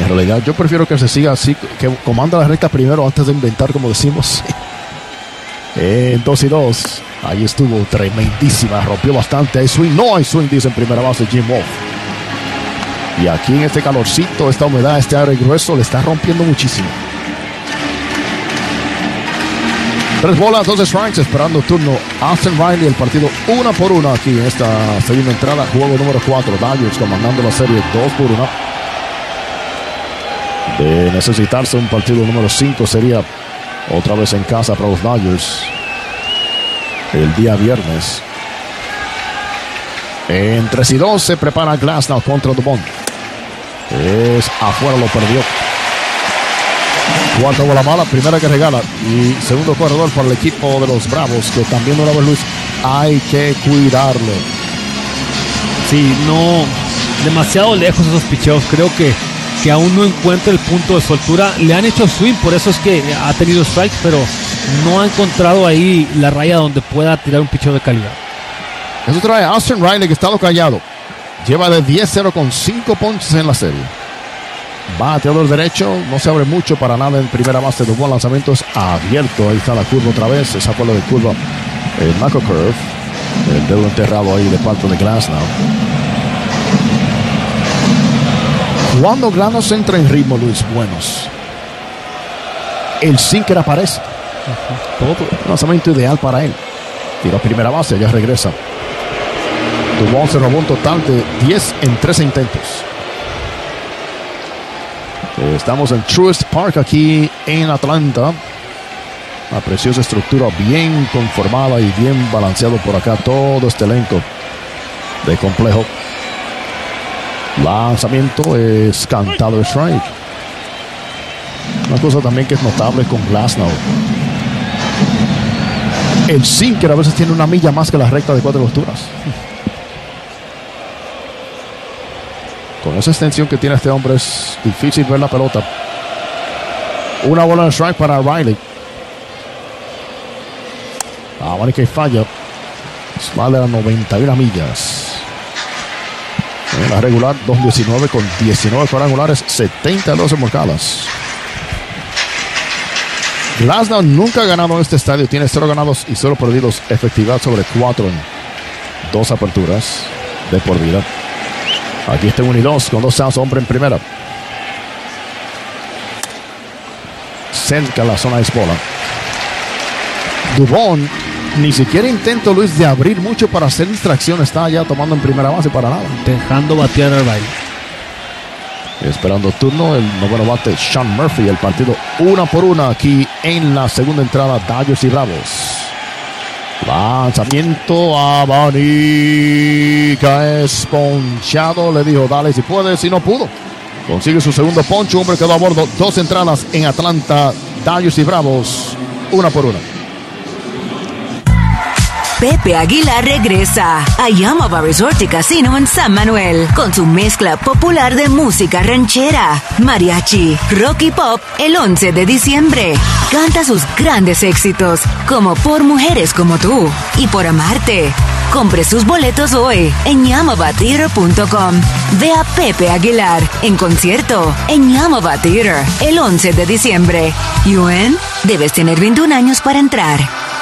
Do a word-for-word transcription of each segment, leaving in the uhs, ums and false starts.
En realidad yo prefiero que se siga así, que comanda la recta primero antes de inventar, como decimos. En dos y dos, ahí estuvo tremendísima, rompió bastante. Hay swing, no hay swing, dice en primera base Jim Wolf. Y aquí en este calorcito, esta humedad, este aire grueso le está rompiendo muchísimo. Tres bolas, dos strikes, esperando turno Austin Riley. El partido una por una aquí en esta segunda entrada, juego número cuatro. Dodgers comandando la serie dos por una. De necesitarse un partido número cinco, sería otra vez en casa para los Dodgers el día viernes. En tres y dos se prepara Glasnow contra Dubon. Es afuera, lo perdió. Cuarta bola mala, primera que regala. Y segundo corredor para el equipo de los Bravos, que también una vez, Luis, hay que cuidarlo. Sí, no, demasiado lejos esos picheos. Creo que, que aún no encuentra el punto de soltura. Le han hecho swing, por eso es que ha tenido strikes, pero no ha encontrado ahí la raya donde pueda tirar un picheo de calidad. Eso trae a Austin Riley, que está callado. Lleva de diez cero con cinco ponches en la serie. Bateador derecho, no se abre mucho para nada en primera base. De buen lanzamiento es abierto. Ahí está la curva otra vez. Esa fue la de curva. El Marco Curve. El dedo enterrado ahí de parte de Glasnow. Cuando Glasnow se entra en ritmo, Luis, buenos, el sinker aparece. Uh-huh. Todo lanzamiento ideal para él. Tira primera base, ya regresa. Dubon se robó un total de diez en trece intentos. Estamos en Truist Park aquí en Atlanta. Una preciosa estructura bien conformada y bien balanceado por acá. Todo este elenco de complejo. Lanzamiento es cantado strike. Una cosa también que es notable con Glasnow. El sinker a veces tiene una milla más que la recta de cuatro costuras. Con esa extensión que tiene este hombre es difícil ver la pelota. Una bola de strike para Riley. Ah, vale que falla. Es más de las noventa y una millas. En la regular, dos diecinueve con diecinueve cuadrangulares, setenta y dos remolcadas. Glasnow nunca ha ganado en este estadio. Tiene cero ganados y cero perdidos. Efectividad sobre cuatro en dos aperturas de por vida. Aquí está uno y dos con dos outs, hombre en primera. Cerca la zona de bola. Dubon ni siquiera intentó, Luis, de abrir mucho para hacer distracción. Está ya tomando en primera base para nada. Dejando batear al baile. Esperando turno el noveno bate Sean Murphy. El partido una por una aquí en la segunda entrada. Dodgers y Bravos. Lanzamiento abanica, es ponchado. Le dijo dale si puedes, si no pudo. Consigue su segundo poncho. Hombre quedó a bordo. Dos entradas en Atlanta. Dodgers y Bravos, una por una. Pepe Aguilar regresa a Yamava Resort y Casino en San Manuel con su mezcla popular de música ranchera, mariachi, rock y pop el once de diciembre. Canta sus grandes éxitos como Por Mujeres Como Tú y Por Amarte. Compre sus boletos hoy en yamava theater punto com. Ve a Pepe Aguilar en concierto en Yamava Theater el once de diciembre. U N, debes tener veintiún años para entrar.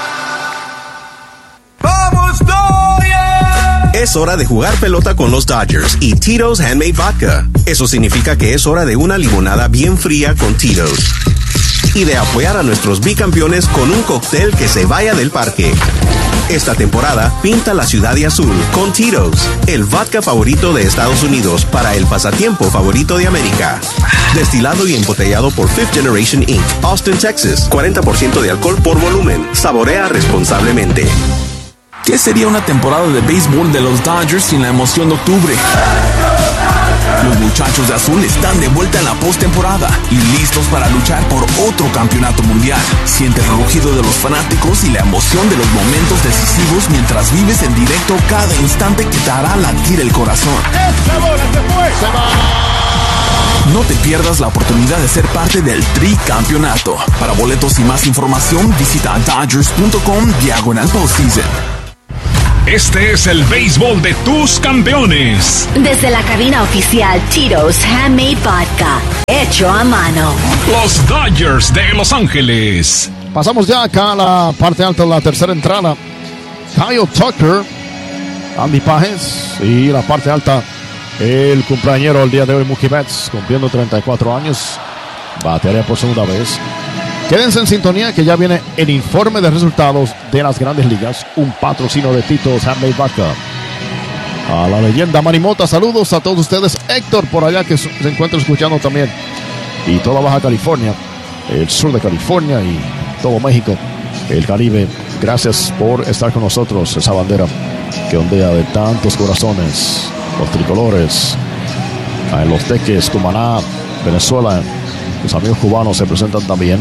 Es hora de jugar pelota con los Dodgers y Tito's Handmade Vodka. Eso significa que es hora de una limonada bien fría con Tito's. Y de apoyar a nuestros bicampeones con un cóctel que se vaya del parque. Esta temporada, pinta la ciudad de azul con Tito's, el vodka favorito de Estados Unidos para el pasatiempo favorito de América. Destilado y embotellado por Fifth Generation incorporated. Austin, Texas. cuarenta por ciento de alcohol por volumen. Saborea responsablemente. ¿Qué sería una temporada de béisbol de los Dodgers sin la emoción de octubre? Los muchachos de azul están de vuelta en la postemporada y listos para luchar por otro campeonato mundial. Siente el rugido de los fanáticos y la emoción de los momentos decisivos mientras vives en directo cada instante que te hará latir el corazón. ¡Esta bola se fue! ¡Se va! No te pierdas la oportunidad de ser parte del tricampeonato. Para boletos y más información, visita dodgers punto com diagonal postseason. Este es el béisbol de tus campeones. Desde la cabina oficial Tito's Handmade Vodka, hecho a mano. Los Dodgers de Los Ángeles. Pasamos ya acá a la parte alta de la tercera entrada. Kyle Tucker, Andy Pages y la parte alta el cumpleañero el día de hoy, Mookie Betts, cumpliendo treinta y cuatro años. Batearía por segunda vez. Quédense en sintonía que ya viene el informe de resultados de las Grandes Ligas, un patrocinio de Tito's Handmade Vodka. A la leyenda Manimota, saludos a todos ustedes. Héctor por allá que se encuentra escuchando también. Y toda Baja California, el sur de California y todo México, el Caribe. Gracias por estar con nosotros. Esa bandera que ondea de tantos corazones, los tricolores, en Los Teques, Cumaná, Venezuela. Los amigos cubanos se presentan también.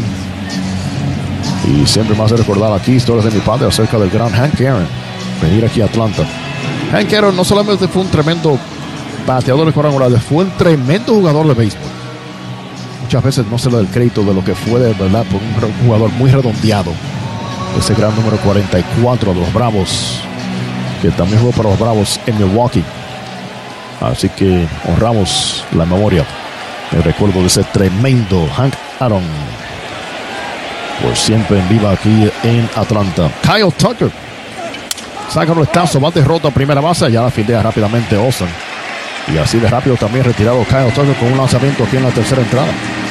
Y siempre me hace recordar aquí historias de mi padre acerca del gran Hank Aaron, venir aquí a Atlanta. Hank Aaron no solamente fue un tremendo bateador de cuadrangulares, fue un tremendo jugador de béisbol. Muchas veces no se le da el crédito de lo que fue de verdad por un jugador muy redondeado. Ese gran número cuarenta y cuatro de los Bravos, que también jugó para los Bravos en Milwaukee. Así que honramos la memoria, el recuerdo de ese tremendo Hank Aaron. Por siempre en viva aquí en Atlanta. Kyle Tucker saca un retazo, bate rota a primera base, ya la fildea rápidamente Olsen. Y así de rápido también retirado Kyle Tucker con un lanzamiento aquí en la tercera entrada.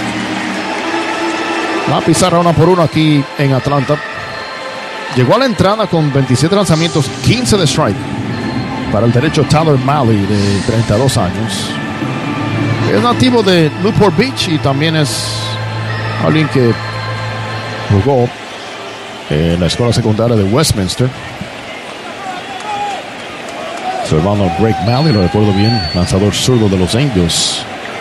La pizarra una por uno aquí en Atlanta. Llegó a la entrada con veintisiete lanzamientos, quince de strike para el derecho Tyler Mahle de treinta y dos años. Es nativo de Newport Beach y también es alguien que jugó en la escuela secundaria de Westminster. Su hermano Greg Mahle, lo recuerdo bien, lanzador zurdo de los Angels.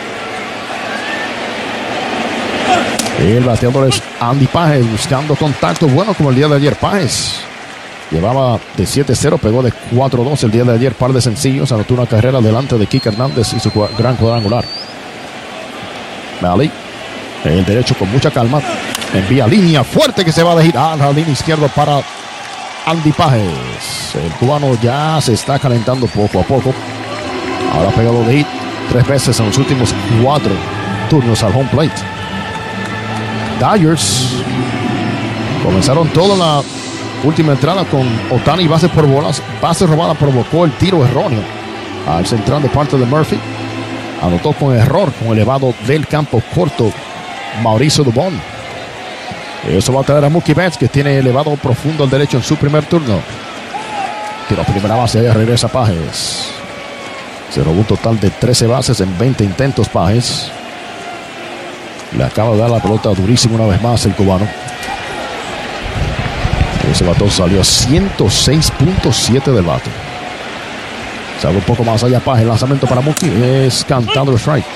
El bateador es Andy Pages, buscando contacto bueno como el día de ayer. Pages llevaba de siete cero, pegó de cuatro dos el día de ayer, par de sencillos, anotó una carrera delante de Kike Hernández y su gran cuadrangular. Mahle, el derecho con mucha calma, envía línea fuerte que se va a girar a la línea izquierda para Andy Pages. El cubano ya se está calentando poco a poco. Ahora ha pegado de hit tres veces en los últimos cuatro turnos al home plate. Dodgers comenzaron todo en la última entrada con Ohtani bases por bolas. Base robada provocó el tiro erróneo al central de parte de Murphy. Anotó con error con elevado del campo corto Mauricio Dubón. Eso va a traer a Mookie Betts, que tiene elevado profundo al derecho en su primer turno. Tiro a primera base, ahí regresa Pages. Se robó un total de trece bases en veinte intentos Pages. Le acaba de dar la pelota durísimo una vez más el cubano. Ese batón salió a ciento seis punto siete del bate. Sale un poco más allá Pages. Lanzamiento para Mookie. Es cantando el strike.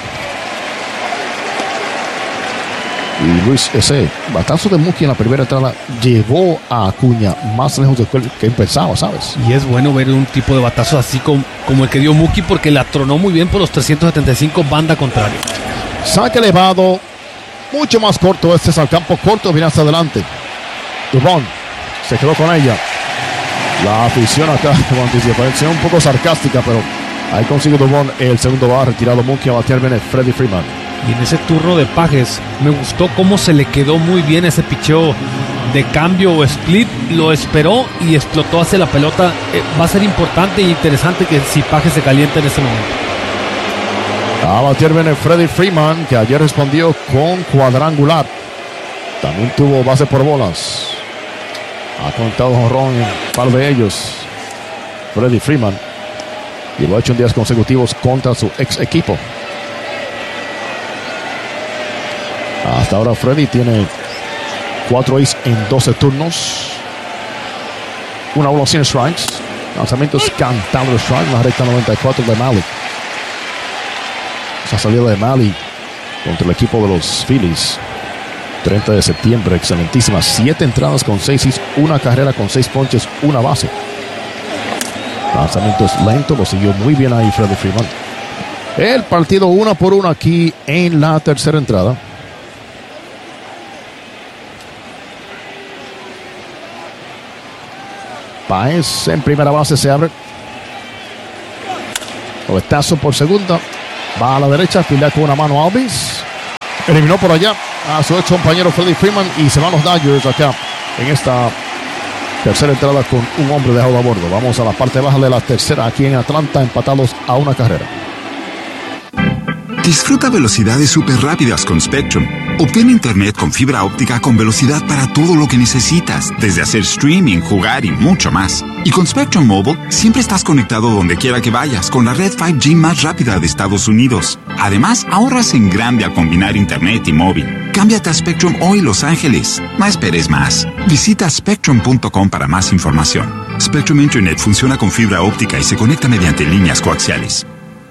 Y Luis, ese batazo de Mookie en la primera entrada llevó a Acuña más lejos de que él pensaba, ¿sabes? Y es bueno ver un tipo de batazo así como, como el que dio Mookie, porque la tronó muy bien por los trescientos setenta y cinco banda contraria. Saque elevado, mucho más corto. Este es al campo corto, viene hacia adelante. Dubón se quedó con ella. La afición acá, como anticipación, un poco sarcástica, pero ahí consigue Dubón el segundo va retirado. Mookie a batear viene Freddie Freeman. Y en ese turno de Pages me gustó cómo se le quedó muy bien ese picheo de cambio o split. Lo esperó y explotó hacia la pelota. Eh, va a ser importante e interesante que si Pages se calienta en ese momento. A batear viene Freddie Freeman, que ayer respondió con cuadrangular. También tuvo base por bolas. Ha conectado jonrón en un par de ellos. Freddie Freeman. Y lo ha hecho en días consecutivos contra su ex equipo. Hasta ahora Freddie tiene cuatro aces en doce turnos. Una bola sin strikes. Lanzamientos cantando el strike. La recta noventa y cuatro de Mahle. Esa salida de Mahle contra el equipo de los Phillies. treinta de septiembre. Excelentísima. Siete entradas con seis hits. Una carrera con seis ponches. Una base. Lanzamientos lentos. Lo siguió muy bien ahí Freddie Freeman. El partido uno por uno aquí en la tercera entrada. Páez en primera base se abre. Roletazo por segunda. Va a la derecha, fila con una mano Alvis. Eliminó por allá a su ex compañero Freddie Freeman y se van los Dodgers acá en esta tercera entrada con un hombre dejado a bordo. Vamos a la parte baja de la tercera aquí en Atlanta, empatados a una carrera. Disfruta velocidades súper rápidas con Spectrum. Obtén internet con fibra óptica con velocidad para todo lo que necesitas, desde hacer streaming, jugar y mucho más. Y con Spectrum Mobile, siempre estás conectado donde quiera que vayas con la red cinco G más rápida de Estados Unidos. Además, ahorras en grande al combinar internet y móvil. Cámbiate a Spectrum hoy, Los Ángeles. No esperes más. Visita spectrum punto com para más información. Spectrum Internet funciona con fibra óptica y se conecta mediante líneas coaxiales.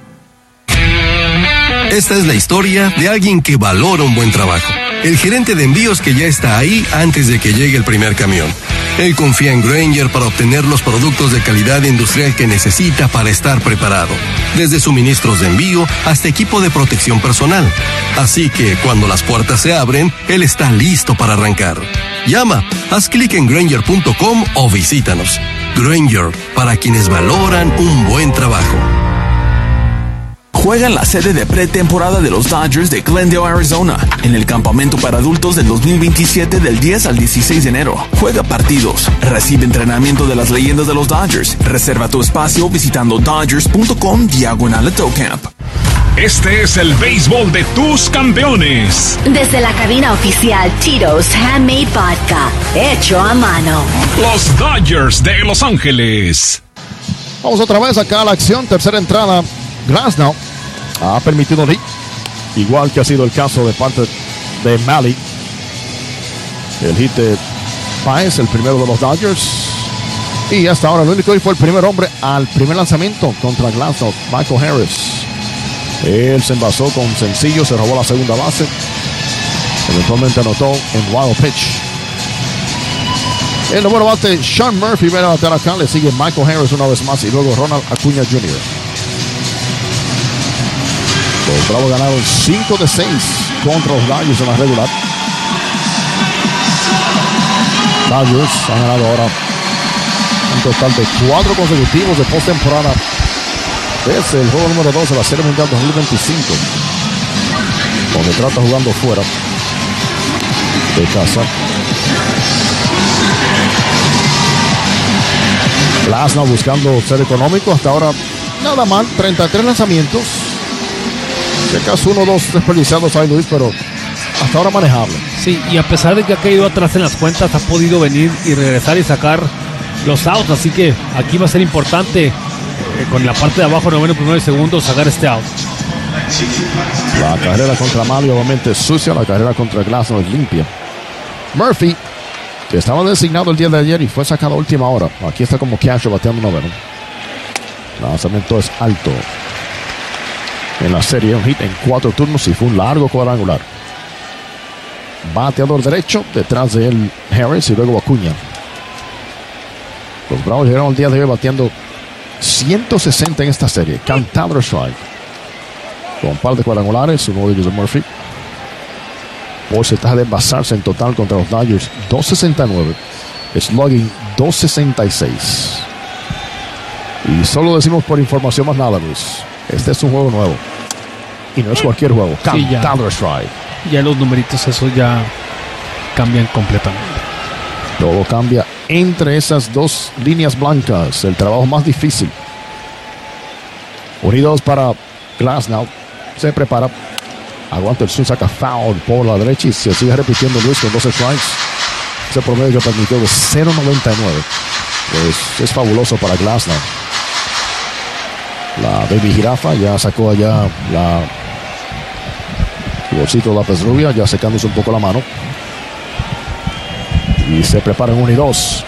Esta es la historia de alguien que valora un buen trabajo. El gerente de envíos que ya está ahí antes de que llegue el primer camión. Él confía en Grainger para obtener los productos de calidad industrial que necesita para estar preparado. Desde suministros de envío hasta equipo de protección personal. Así que cuando las puertas se abren, él está listo para arrancar. Llama, haz clic en Grainger punto com o visítanos. Grainger, para quienes valoran un buen trabajo. Juega en la sede de pretemporada de los Dodgers de Glendale, Arizona, en el campamento para adultos del dos mil veintisiete del diez al dieciséis de enero. Juega partidos, recibe entrenamiento de las leyendas de los Dodgers. Reserva tu espacio visitando dodgers punto com diagonal Tow Camp. Este es el béisbol de tus campeones. Desde la cabina oficial Tito's Handmade Vodka, hecho a mano. Los Dodgers de Los Ángeles. Vamos otra vez acá a la acción, tercera entrada. Glasnow ha permitido hit, igual que ha sido el caso de parte de Mali. El hit de Páez, el primero de los Dodgers. Y hasta ahora el único hit fue el primer hombre al primer lanzamiento contra Glasnow, Michael Harris. Él se envasó con sencillo, se robó la segunda base. Eventualmente anotó en wild pitch. El número bate Sean Murphy viene a bater acá, le sigue Michael Harris una vez más y luego Ronald Acuña junior Los Bravos ganaron cinco de seis contra los Dodgers en la regular. Dodgers han ganado ahora un total de cuatro consecutivos de postemporada. Es el juego número dos de la Serie Mundial dos mil veinticinco, donde trata jugando fuera de casa. Glasnow buscando ser económico. Hasta ahora nada mal, treinta y tres lanzamientos. Si acaso uno o dos desperdiciados a Luis, pero hasta ahora manejable. Sí, y a pesar de que ha caído atrás en las cuentas, ha podido venir y regresar y sacar los outs. Así que aquí va a ser importante, eh, con la parte de abajo, noveno, primero y segundo, sacar este out. La carrera contra Mario obviamente es sucia. La carrera contra Glasnow es limpia. Murphy, que estaba designado el día de ayer y fue sacado a última hora. Aquí está como catcher bateando noveno. El lanzamiento es alto. En la serie, un hit en cuatro turnos y fue un largo cuadrangular. Bateador derecho, detrás de él Harris y luego Acuña. Los Bravos llegaron el día de hoy bateando ciento sesenta en esta serie. Cantador strike. Con un par de cuadrangulares, uno de ellos de Murphy. Porcentaje de envasarse en total contra los Dodgers, dos sesenta y nueve. Slugging, dos sesenta y seis. Y solo decimos por información más nada, Luis. Este es un juego nuevo. Y no es cualquier juego. Cantador sí, strike. Ya los numeritos, eso ya cambian completamente. Todo cambia entre esas dos líneas blancas. El trabajo más difícil. Unidos para Glasnow. Se prepara. Aguanta el swing, saca foul por la derecha y se sigue repitiendo Luis con doce strikes. Ese promedio que permitió de cero noventa y nueve. Pues es fabuloso para Glasnow. La Baby Jirafa ya sacó allá la su bolsito de lápiz rubia, ya secándose un poco la mano. Y se preparan uno y dos.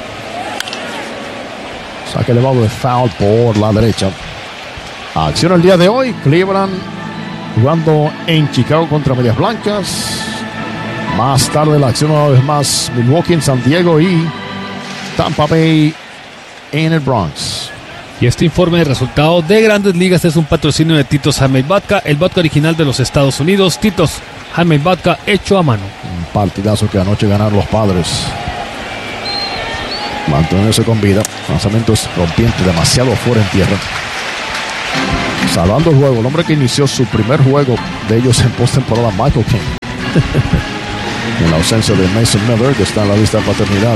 Saque elevado de foul por la derecha. Acción el día de hoy. Cleveland jugando en Chicago contra Medias Blancas. Más tarde la acción una vez más. Milwaukee en San Diego y Tampa Bay en el Bronx. Y este informe de resultados de Grandes Ligas es un patrocinio de Tito's Handmade Vodka, el vodka original de los Estados Unidos. Tito's Handmade Vodka hecho a mano. Un partidazo que anoche ganaron los Padres. mantenerse con vida. Lanzamientos rompientes, demasiado fuera en tierra. Salvando el juego, el hombre que inició su primer juego de ellos en postemporada, Michael King. En la ausencia de Mason Miller, que está en la lista de paternidad.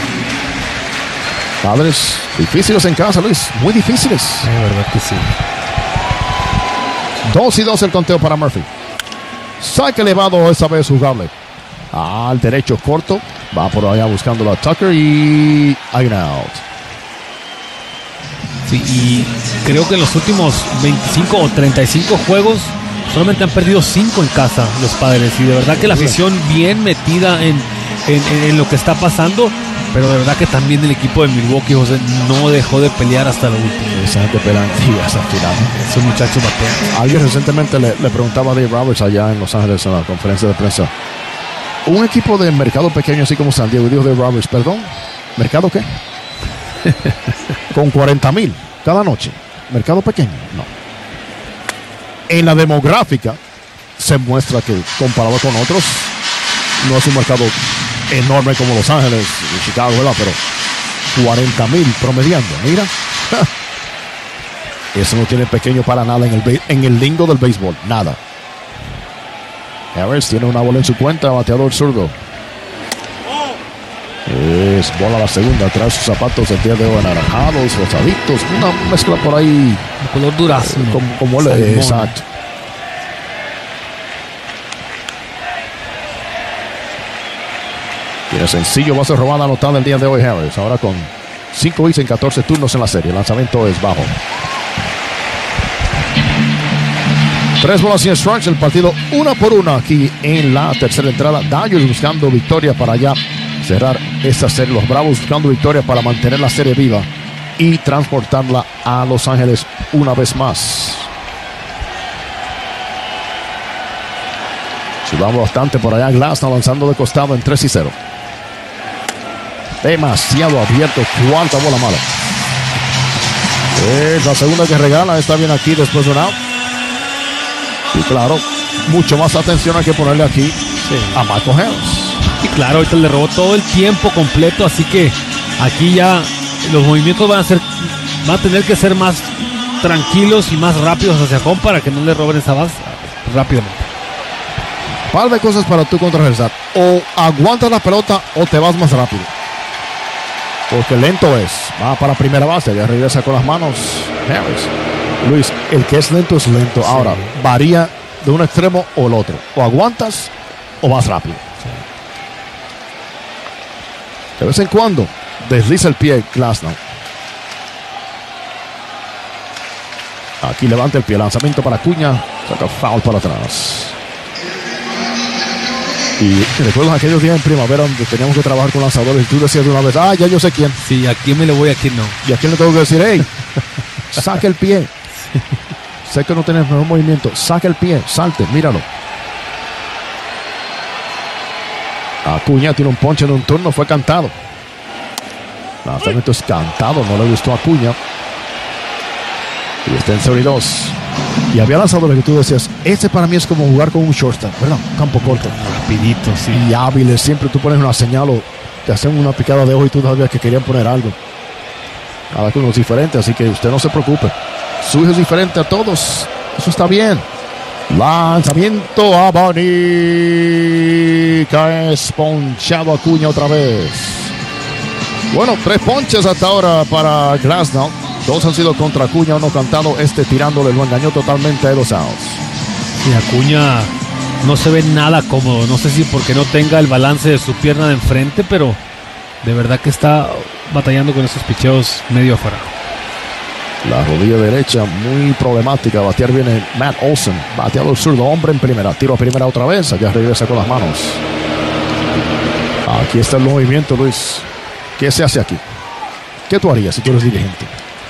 Padres difíciles en casa, Luis, muy difíciles. La verdad que sí. Dos y dos el conteo para Murphy. Saque elevado, esa vez jugable. Al derecho corto. Va por allá buscando a Tucker y hay un out. Sí, y creo que en los últimos veinticinco o treinta y cinco juegos solamente han perdido cinco en casa los Padres. Y de verdad que la afición bien metida en, en, en lo que está pasando. Pero de verdad que también el equipo de Milwaukee, José, no dejó de pelear hasta lo último. Esa gente pelean hasta el final. Esos muchachos batean. Alguien recientemente le, le preguntaba a Dave Roberts allá en Los Ángeles en la conferencia de prensa. Un equipo de mercado pequeño así como San Diego, dijo Dave Roberts, perdón, ¿mercado qué? Con cuarenta mil cada noche. ¿Mercado pequeño? No. En la demográfica se muestra que comparado con otros, no es un mercado enorme como Los Ángeles y Chicago, ¿verdad? Pero cuarenta mil promediando, mira. Eso no tiene pequeño para nada en el, en el lingo del béisbol, nada. Harris tiene una bola en su cuenta, bateador zurdo. Es bola a la segunda, trae sus zapatos el día de hoy anaranjados, rosaditos, una mezcla por ahí. Un color durazno. Eh, como, como le, exacto. Tiene sencillo, base robada anotada el día de hoy Harris. Ahora con cinco hits en catorce turnos en la serie. El lanzamiento es bajo. Tres bolas y strikes. El partido una por una aquí en la tercera entrada. Dodgers buscando victoria para ya cerrar esta serie. Los Bravos buscando victoria para mantener la serie viva y transportarla a Los Ángeles una vez más. Subamos bastante por allá. Glasnow lanzando de costado en tres y cero. Demasiado abierto. Cuánta bola mala. Es la segunda que regala. Está bien aquí después de un out. Y claro, mucho más atención hay que ponerle aquí sí. a Michael Harris. Y claro, ahorita le robó todo el tiempo completo. Así que aquí ya los movimientos van a ser, van a tener que ser más tranquilos y más rápidos hacia home para que no le roben esa base rápidamente. Par de cosas para tú contrarrestar. O aguantas la pelota o te vas más rápido. Porque lento es. Va para primera base. Ya regresa con las manos Harris. Luis, el que es lento es lento. Sí. Ahora, varía de un extremo o el otro. O aguantas o vas rápido. Sí. De vez en cuando desliza el pie Glasnow. Aquí levanta el pie. Lanzamiento para Acuña. Saca foul para atrás. Y recuerdo aquellos días en primavera donde teníamos que trabajar con lanzadores y tú decías de una vez, ah, ya yo sé quién. Sí, a quién me le voy, a quién no. Y a quién le tengo que decir, hey, saque el pie. Sé que no tienes mejor movimiento. Saque el pie, salte, míralo. Acuña tiene un ponche en un turno, fue cantado. Lanzamiento es cantado, no le gustó a Acuña. Y está en cero y dos. Y había lanzadores que tú decías, ese para mí es como jugar con un shortstop, ¿verdad? Campo corto. Rapidito, sí. Y hábiles, siempre tú pones una señal o te hacen una picada de ojo y tú sabías que querían poner algo. Cada uno es diferente, así que usted no se preocupe. Su hijo es diferente a todos. Eso está bien. Lanzamiento a Bonica. Es ponchado Acuña otra vez. Bueno, tres ponches hasta ahora para Glasnow. Dos han sido contra Acuña, uno cantado, este tirándole, lo engañó totalmente a dos outs. Y Acuña no se ve nada cómodo, no sé si porque no tenga el balance de su pierna de enfrente, pero de verdad que está batallando con esos picheos medio afuera. La rodilla derecha muy problemática, batear viene Matt Olson, bateador zurdo, hombre en primera, tiro a primera otra vez, allá regresa con las manos. Aquí está el movimiento, Luis. ¿Qué se hace aquí? ¿Qué tú harías si tú eres dirigente?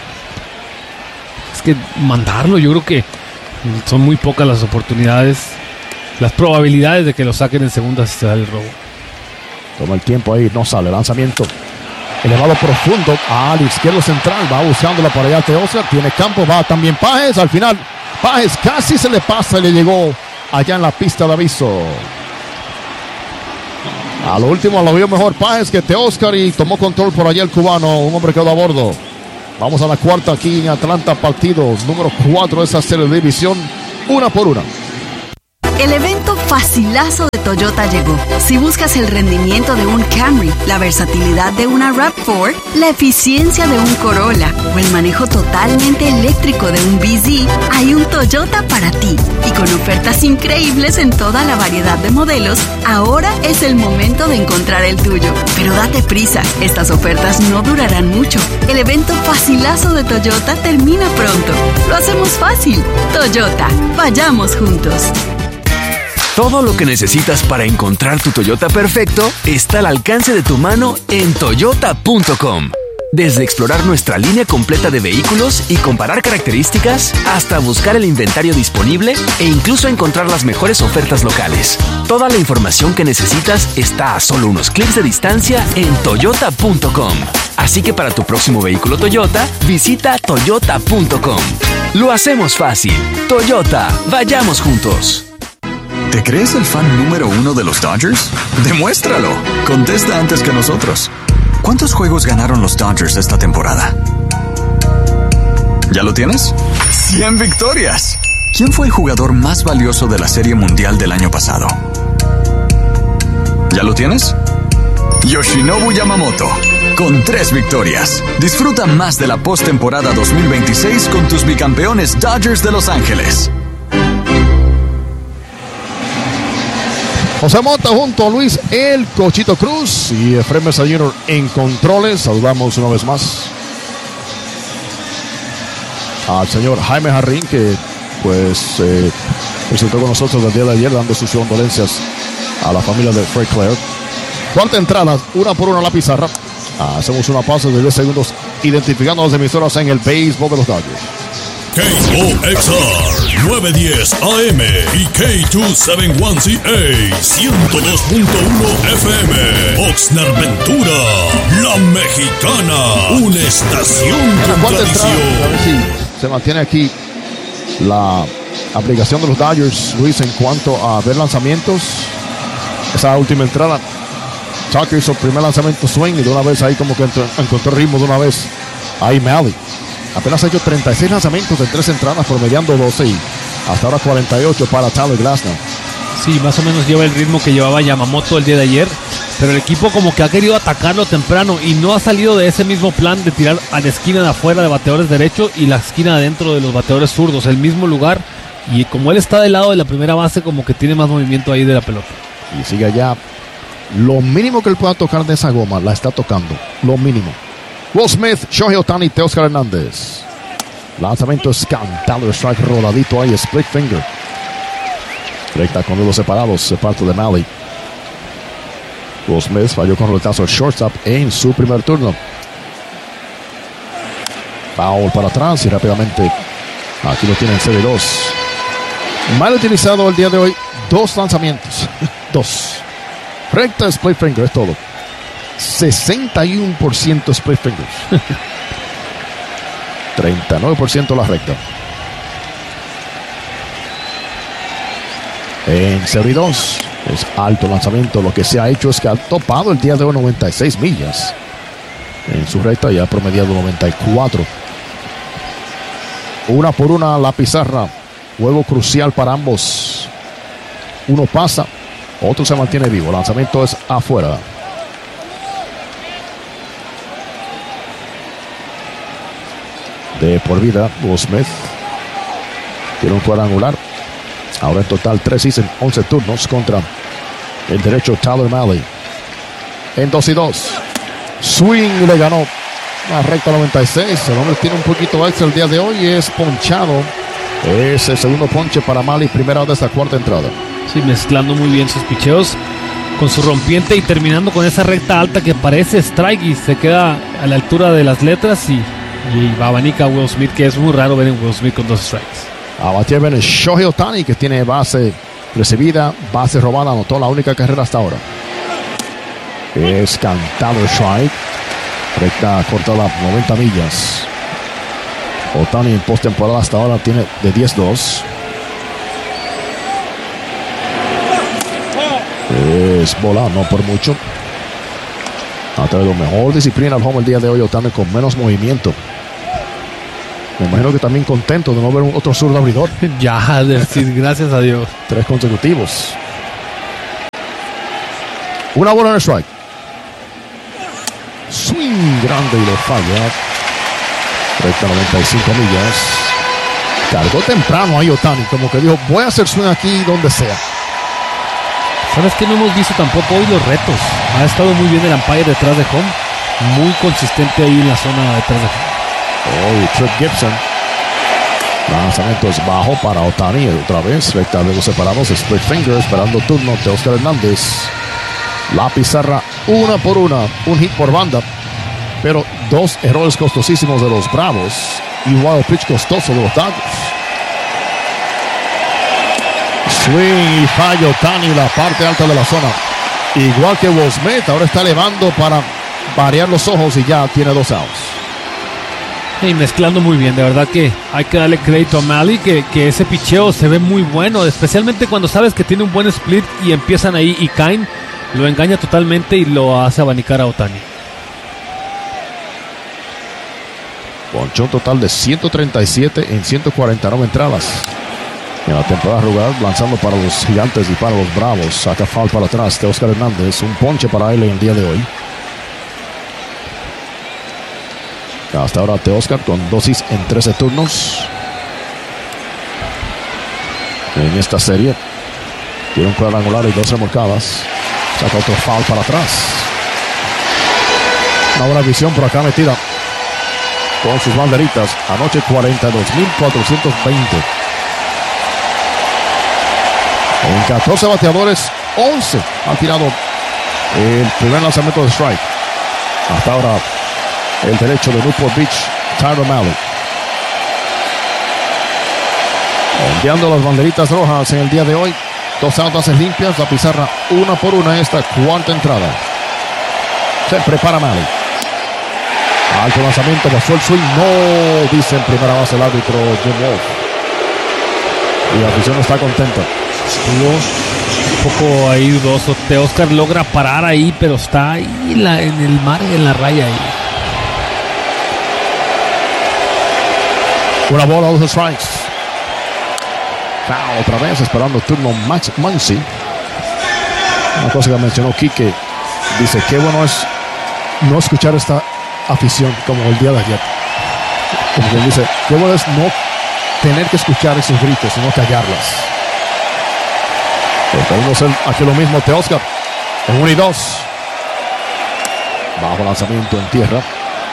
Que mandarlo, yo creo que son muy pocas las oportunidades, las probabilidades de que lo saquen en segunda si se da el robo. Toma el tiempo ahí, no sale, lanzamiento elevado profundo al izquierdo central, va buscándola por allá Teoscar, tiene campo, va también Páez, al final Páez casi se le pasa y le llegó allá en la pista de aviso. A lo último lo vio mejor Páez que Teóscar y tomó control por allá el cubano. Un hombre quedó a bordo. Vamos a la cuarta aquí en Atlanta, partido número cuatro de esa serie de división, una por una. El evento facilazo de Toyota llegó. Si buscas el rendimiento de un Camry, la versatilidad de una RAV cuatro, la eficiencia de un Corolla o el manejo totalmente eléctrico de un B Z, hay un Toyota para ti. Y con ofertas increíbles en toda la variedad de modelos, ahora es el momento de encontrar el tuyo. Pero date prisa, estas ofertas no durarán mucho. El evento facilazo de Toyota termina pronto. Lo hacemos fácil. Toyota, vayamos juntos. Todo lo que necesitas para encontrar tu Toyota perfecto está al alcance de tu mano en toyota punto com. Desde explorar nuestra línea completa de vehículos y comparar características, hasta buscar el inventario disponible e incluso encontrar las mejores ofertas locales. Toda la información que necesitas está a solo unos clics de distancia en toyota punto com. Así que para tu próximo vehículo Toyota, visita toyota punto com. Lo hacemos fácil. Toyota, vayamos juntos. ¿Te crees el fan número uno de los Dodgers? ¡Demuéstralo! Contesta antes que nosotros. ¿Cuántos juegos ganaron los Dodgers esta temporada? ¿Ya lo tienes? ¡cien victorias! ¿Quién fue el jugador más valioso de la Serie Mundial del año pasado? ¿Ya lo tienes? Yoshinobu Yamamoto, con tres victorias. Disfruta más de la postemporada dos mil veintiséis con tus bicampeones Dodgers de Los Ángeles. José Mota junto a Luis El Cochito Cruz y Efraín Mesa junior en controles. Saludamos una vez más al señor Jaime Jarrín, que pues eh, presentó con nosotros el día de ayer dando sus condolencias a la familia de Fred Claire. Cuarta entrada, una por una a la pizarra. Hacemos una pausa de diez segundos identificando las emisoras en el béisbol de los Dodgers. K O X R nueve diez A M y K doscientos setenta y uno C A ciento dos punto uno F M. Oxnard Ventura, La Mexicana, una estación con tradición. A ver si se mantiene aquí la aplicación de los Dodgers, Luis, en cuanto a ver lanzamientos. Esa última entrada, Tucker hizo el primer lanzamiento swing y de una vez ahí como que entró, encontró ritmo de una vez ahí Malley. Apenas ha hecho treinta y seis lanzamientos en tres entradas, promediando doce y hasta ahora cuarenta y ocho para Tyler Glasnow. Sí, más o menos lleva el ritmo que llevaba Yamamoto el día de ayer, pero el equipo como que ha querido atacarlo temprano y no ha salido de ese mismo plan de tirar a la esquina de afuera de bateadores derechos y la esquina adentro de los bateadores zurdos, el mismo lugar, y como él está del lado de la primera base, como que tiene más movimiento ahí de la pelota. Y sigue allá. Lo mínimo que él pueda tocar de esa goma, la está tocando. Lo mínimo. Will Smith, Shohei Ohtani, Teóscar Hernández. Lanzamiento es cantado, strike rodadito ahí, split finger. Recta con dedos separados, se parte de Malley. Will Smith falló con roletazo al shortstop en su primer turno. Foul para atrás y rápidamente aquí lo tienen cero y dos. Mal utilizado el día de hoy, dos lanzamientos. Dos. Recta, split finger, es todo. sesenta y uno por ciento split fingers. treinta y nueve por ciento la recta. En cero y dos. Es alto lanzamiento. Lo que se ha hecho es que ha topado el día de hoy noventa y seis millas. En su recta ya ha promediado noventa y cuatro. Una por una la pizarra. Juego crucial para ambos. Uno pasa, otro se mantiene vivo. Lanzamiento es afuera. De por vida, Will Smith tiene un cuadrangular. Ahora en total tres hits en once turnos contra el derecho Tyler Malley. En dos y dos. Swing le ganó una recta noventa y seis. El hombre tiene un poquito extra el día de hoy y es ponchado. Es el segundo ponche para Malley, primera de esta cuarta entrada. Sí, mezclando muy bien sus picheos con su rompiente y terminando con esa recta alta que parece strike y se queda a la altura de las letras y Y abanica a Will Smith, que es muy raro ver en Will Smith con dos strikes. A batir ven el Shohei Ohtani, que tiene base recibida, base robada, anotó la única carrera hasta ahora. Es cantado strike. Recta cortada noventa millas. Ohtani en postemporada hasta ahora tiene de diez dos. Hezbollah, no por mucho. Ha traído mejor disciplina al home el día de hoy, Ohtani con menos movimiento. Me imagino que también contento de no ver un otro zurdo abridor. Ya, decir, gracias a Dios. Tres consecutivos. Una bola en el strike. Swing grande y lo falla. Recta noventa y cinco millas. Cargó temprano ahí Ohtani, como que dijo, voy a hacer swing aquí donde sea. ¿Sabes qué? No hemos visto tampoco hoy los retos. Ha estado muy bien el umpire detrás de home. Muy consistente ahí en la zona detrás de home. Oh, Trip Gibson. Lanzamiento es bajo para Ohtani. Otra vez, recta luego separados. Split finger esperando turno de Oscar Hernández. La pizarra una por una. Un hit por banda. Pero dos errores costosísimos de los Bravos. Y un wild pitch costoso de los Dodgers. Swing y fallo Ohtani, la parte alta de la zona. Igual que Will Smith, ahora está elevando para variar los ojos y ya tiene dos outs. Y mezclando muy bien, de verdad que hay que darle crédito a Mahle, que, que ese picheo se ve muy bueno, especialmente cuando sabes que tiene un buen split y empiezan ahí y caen, lo engaña totalmente y lo hace abanicar a Ohtani. Ponchó un total de ciento treinta y siete en ciento cuarenta y nueve entradas. En la temporada regular, lanzando para los Gigantes y para los Bravos. Saca foul para atrás de Oscar Hernández. Un ponche para él en el día de hoy. Hasta ahora Teoscar con dosis en trece turnos. En esta serie tiene un cuadrangular y dos remolcadas. Saca otro foul para atrás. Una buena visión por acá metida con sus banderitas. Anoche cuarenta y dos mil cuatrocientos veinte. En catorce bateadores, once ha tirado el primer lanzamiento de strike. Hasta ahora el derecho de Newport Beach, Tyler Mahle. Enviando las banderitas rojas en el día de hoy. Dos outs, bases limpias. La pizarra una por una esta cuarta entrada. Se prepara Mahle. Alto lanzamiento, pasó el swing. No, dice en primera base el árbitro Jim Wolf. Y la afición está contenta. Estuvo un poco ahí dudoso. Teoscar logra parar ahí, pero está ahí en, la, en el mar, en la raya ahí. Una bola, dos strikes. Foul otra vez, esperando el turno Max Muncy. Una cosa que mencionó Quique. Dice, qué bueno es no escuchar esta afición como el día de ayer. Como quien dice, qué bueno es no tener que escuchar esos gritos, sino callarlas. Podemos hacer aquí lo mismo Teoscar. En uno y dos. Bajo lanzamiento en tierra.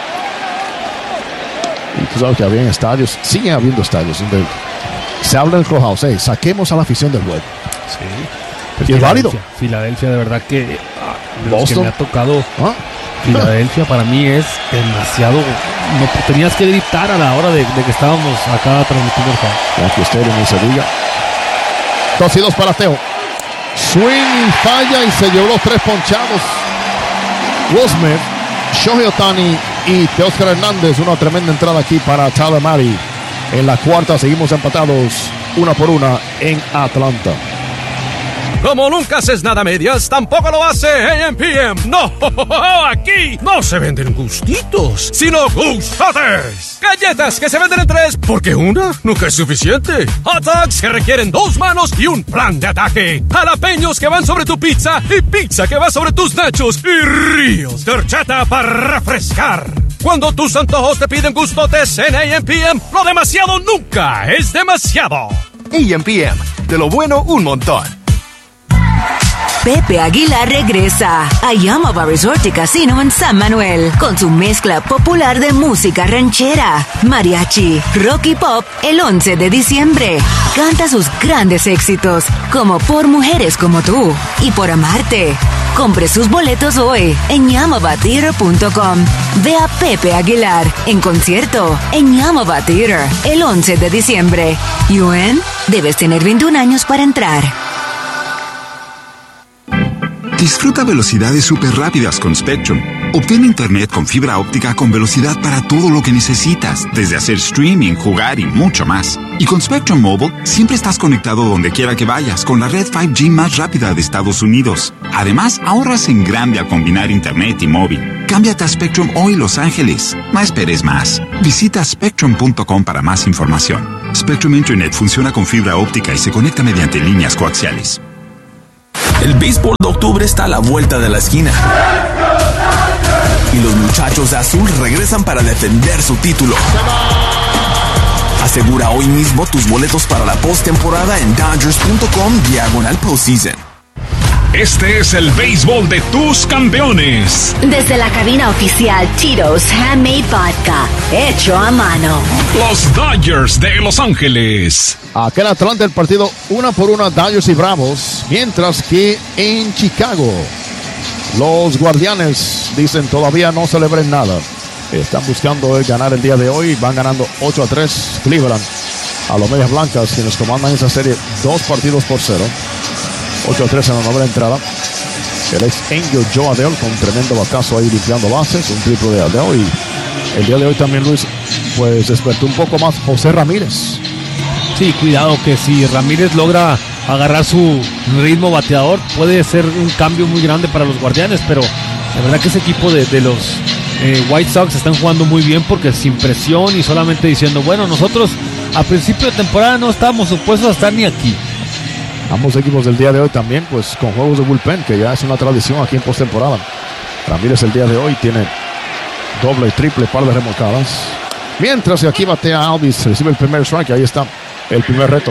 Y tú sabes que había en estadios, siguen habiendo estadios donde se habla en el clubhouse, hey, saquemos a la afición del juego. Sí. Y es válido. Filadelfia, de verdad que, ah, de los que me ha tocado. ¿Ah? Filadelfia para mí es demasiado. No tenías que gritar a la hora de, de que estábamos acá transmitiendo el juego. Yankee Stadium en Sevilla. Dos y dos para Teo. Swing, falla y se llevó los tres ponchados. Will Smith, Shohei Ohtani y Teoscar Hernández. Una tremenda entrada aquí para Tyler Mahle. En la cuarta seguimos empatados una por una en Atlanta. Como nunca haces nada a medias, tampoco lo hace A M P M. No, aquí no se venden gustitos, sino gustotes. Galletas que se venden en tres, porque una nunca es suficiente. Hot dogs que requieren dos manos y un plan de ataque. Jalapeños que van sobre tu pizza y pizza que va sobre tus nachos. Y ríos de horchata para refrescar. Cuando tus antojos te piden gustotes en A M P M, lo demasiado nunca es demasiado. A M P M, de lo bueno un montón. Pepe Aguilar regresa a Yamava Resort y Casino en San Manuel con su mezcla popular de música ranchera, mariachi, rock y pop el once de diciembre. Canta sus grandes éxitos como Por Mujeres Como Tú y Por Amarte. Compre sus boletos hoy en yamava theater punto com. Ve a Pepe Aguilar en concierto en Yamava Theater el once de diciembre. U N, debes tener veintiún años para entrar. Disfruta velocidades súper rápidas con Spectrum, Obtén internet con fibra óptica con velocidad para todo lo que necesitas, desde hacer streaming, jugar y mucho más. Y con Spectrum Mobile, siempre estás conectado donde quiera que vayas con la red cinco G más rápida de Estados Unidos. Además, ahorras en grande al combinar internet y móvil. Cámbiate a Spectrum hoy, Los Ángeles. No esperes más. Visita spectrum punto com para más información. Spectrum Internet funciona con fibra óptica y se conecta mediante líneas coaxiales. El béisbol de octubre está a la vuelta de la esquina. Y los muchachos de azul regresan para defender su título. Asegura hoy mismo tus boletos para la postemporada en Dodgers punto com diagonal postseason. Este es el béisbol de tus campeones. Desde la cabina oficial Tito's Handmade Vodka, hecho a mano. Los Dodgers de Los Ángeles. Acá en Atlanta el partido una por una Dodgers y Bravos. Mientras que en Chicago los Guardianes dicen todavía no celebren nada. Están buscando ganar el día de hoy. Van ganando ocho a tres Cleveland a los Medias Blancas, quienes comandan esa serie dos partidos por cero. ocho a tres en la novena entrada. El ex Angel Joe Adele con tremendo batazo ahí limpiando bases. Un triple de Adele. Y el día de hoy también, Luis, pues despertó un poco más José Ramírez. Sí, cuidado que si Ramírez logra agarrar su ritmo bateador, puede ser un cambio muy grande para los Guardianes, pero la verdad que ese equipo de, de los eh, White Sox están jugando muy bien porque sin presión y solamente diciendo, bueno, nosotros a principio de temporada no estábamos supuestos a estar ni aquí. Ambos equipos del día de hoy también, pues con juegos de bullpen, que ya es una tradición aquí en postemporada. Ramírez el día de hoy tiene doble, triple, par de remolcadas. Mientras que aquí batea Alvis, recibe el primer strike, ahí está el primer reto.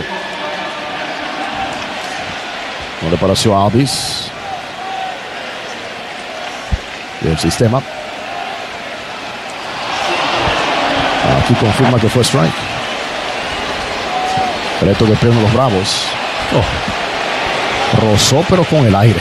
No le pareció a Alvis. Del sistema. Aquí confirma que fue strike. Reto que pierden los Bravos. Oh. Rozó pero con el aire.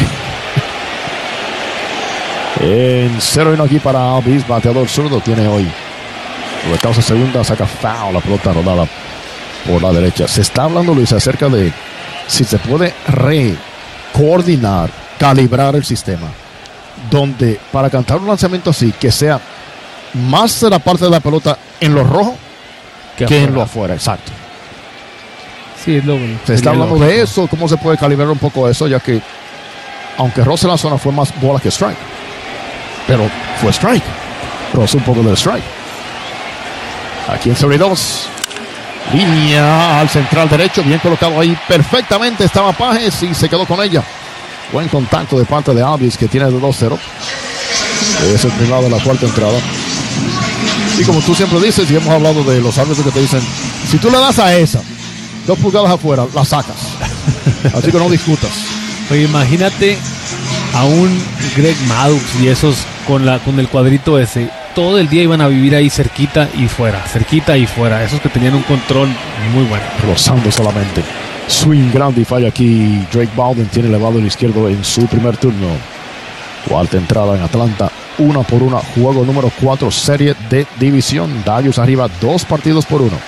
En cero y uno aquí para Alvis, bateador zurdo tiene hoy. Por causa segunda, saca foul, la pelota rodada por la derecha. Se está hablando, Luis, acerca de si se puede recoordinar, calibrar el sistema, donde para cantar un lanzamiento así, que sea más de la parte de la pelota en lo rojo que, que en lo afuera, exacto. Sí, es lo, se está hablando de eso, cómo se puede calibrar un poco eso, ya que aunque roce la zona fue más bola que strike, pero fue strike, roce un poco de strike. Aquí en sobre dos, línea al central derecho, bien colocado ahí perfectamente, estaba Pajes y se quedó con ella. Buen contacto de parte de Alvis, que tiene de dos cero. Es el primer lado de la cuarta entrada. Y como tú siempre dices, y hemos hablado de los árbitros que te dicen, si tú le das a esa dos pulgadas afuera, la sacas. Así que no discutas. Oye, imagínate a un Greg Maddux y esos con, la, con el cuadrito ese. Todo el día iban a vivir ahí cerquita y fuera, cerquita y fuera. Esos que tenían un control muy bueno. Rozando solamente. Swing grande y falla aquí. Drake Baldwin tiene elevado el izquierdo en su primer turno. Cuarta entrada en Atlanta. Una por una. Juego número cuatro. Serie de división. Dodgers arriba dos partidos por uno.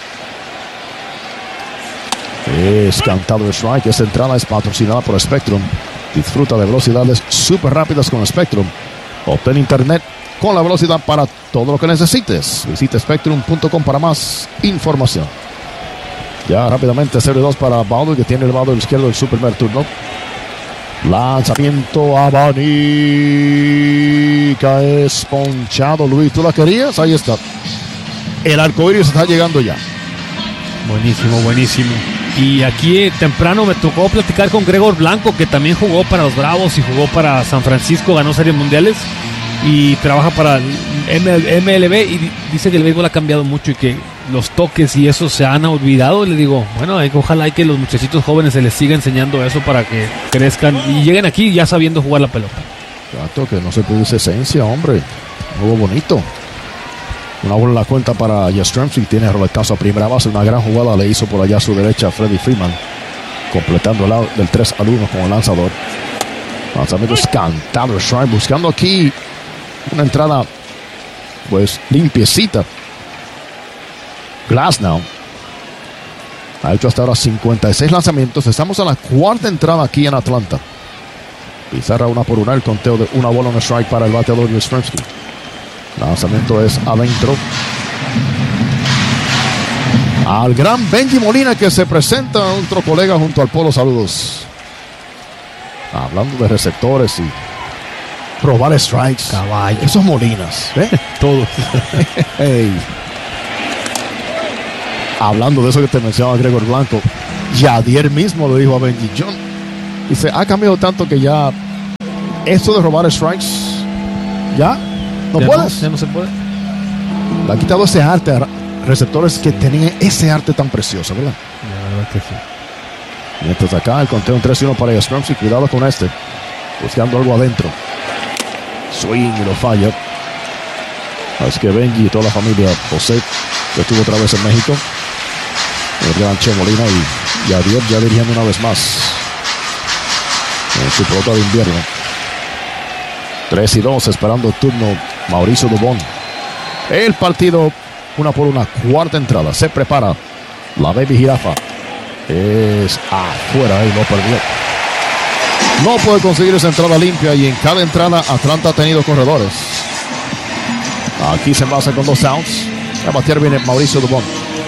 Es cantado el strike. Esta entrada es patrocinada por Spectrum. Disfruta de velocidades súper rápidas con Spectrum. Obtén internet con la velocidad para todo lo que necesites. Visita spectrum punto com para más información. Ya rápidamente serie dos para Baldwin, que tiene elevado el izquierdo en su primer turno. Lanzamiento a Banica. Es ponchado, Luis. ¿Tú la querías? Ahí está. El arcoíris está llegando ya. Buenísimo, buenísimo. Y aquí eh, temprano me tocó platicar con Gregor Blanco, que también jugó para los Bravos y jugó para San Francisco, ganó series mundiales y trabaja para el M L B, y dice que el béisbol ha cambiado mucho y que los toques y eso se han olvidado. Y le digo, bueno, hay, ojalá hay que los muchachitos jóvenes se les siga enseñando eso para que crezcan y lleguen aquí ya sabiendo jugar la pelota. Claro, que no se produce esencia, hombre. Juego bonito. Una bola en la cuenta para Yastrzemski, tiene roletazo a primera base, una gran jugada le hizo por allá a su derecha Freddie Freeman, completando el lado del tres al uno con el lanzador. Lanzamiento es cantado, strike, buscando aquí una entrada pues limpiecita. Glasnow ha hecho hasta ahora cincuenta y seis lanzamientos. Estamos a la cuarta entrada aquí en Atlanta. Pizarra una por una, el conteo de una bola, un strike para el bateador Yastrzemski. Lanzamiento es adentro. Al gran Benji Molina, que se presenta a otro colega junto al Polo. Saludos. Hablando de receptores y robar strikes. Caballo. Esos Molinas, ¿eh? Todos. Hey. Hablando de eso que te mencionaba Gregor Blanco, Yadier mismo lo dijo a Benji John. Dice, ha cambiado tanto que ya esto de robar strikes, ya no ya puedes. No, ya no se puede. Le ha quitado ese arte a receptores que tenían ese arte tan precioso, ¿verdad? La verdad que sí. Mientras acá el conteo en tres y uno para Yastrzemski. Cuidado con este, buscando algo adentro. Swing y lo falla. Así que Benji y toda la familia José, que estuvo otra vez en México, el gran Che Molina y Yadier ya dirigiendo una vez más en su pelota de invierno. tres y dos, esperando turno Mauricio Dubón. El partido una por una, cuarta entrada. Se prepara la Baby Jirafa. Es afuera y no perdió. No puede conseguir esa entrada limpia, y en cada entrada Atlanta ha tenido corredores. Aquí se envasa con dos outs. A batear viene Mauricio Dubón.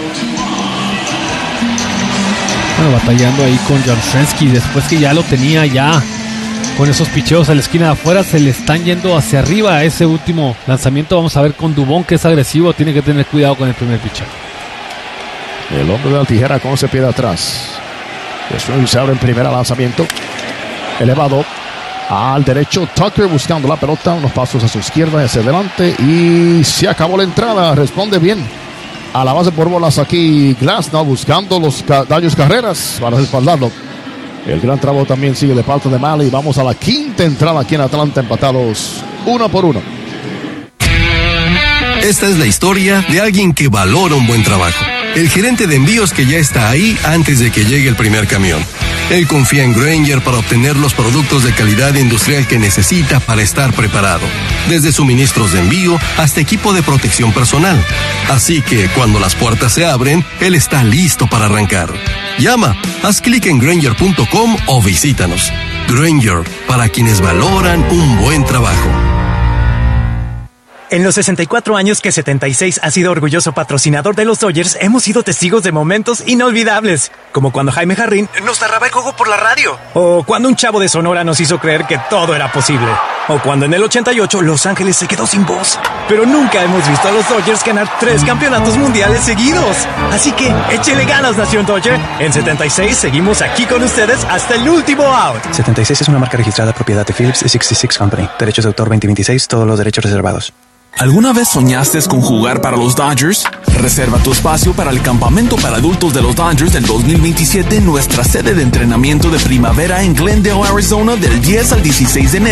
Bueno, batallando ahí con Yastrzemski. Después que ya lo tenía ya con esos picheos a la esquina de afuera, se le están yendo hacia arriba a ese último lanzamiento. Vamos a ver con Dubón, que es agresivo. Tiene que tener cuidado con el primer picheo. El hombre de la tijera con ese pie de atrás. Se abre en primera, lanzamiento elevado al derecho. Tucker buscando la pelota, unos pasos a su izquierda y hacia adelante, y se acabó la entrada. Responde bien a la base por bolas aquí Glasnow, buscando los ca- daños carreras para respaldarlo. El gran trabajo también sigue de parte de Mali. Vamos a la quinta entrada aquí en Atlanta, empatados uno por uno. Esta es la historia de alguien que valora un buen trabajo. El gerente de envíos que ya está ahí antes de que llegue el primer camión. Él confía en Grainger para obtener los productos de calidad industrial que necesita para estar preparado. Desde suministros de envío hasta equipo de protección personal. Así que cuando las puertas se abren, él está listo para arrancar. Llama, haz clic en Grainger punto com o visítanos. Grainger, para quienes valoran un buen trabajo. En los sesenta y cuatro años que setenta y seis ha sido orgulloso patrocinador de los Dodgers, hemos sido testigos de momentos inolvidables. Como cuando Jaime Jarrín nos narraba el juego por la radio. O cuando un chavo de Sonora nos hizo creer que todo era posible. O cuando en el ochenta y ocho Los Ángeles se quedó sin voz. Pero nunca hemos visto a los Dodgers ganar tres campeonatos mundiales seguidos. Así que échele ganas, Nación Dodger. En setenta y seis seguimos aquí con ustedes hasta el último out. setenta y seis es una marca registrada propiedad de Phillips sesenta y seis Company. Derechos de autor veinte veintiséis, todos los derechos reservados. ¿Alguna vez soñaste con jugar para los Dodgers? Reserva tu espacio para el campamento para adultos de los Dodgers del dos mil veintisiete en nuestra sede de entrenamiento de primavera en Glendale, Arizona, del diez al dieciséis de enero.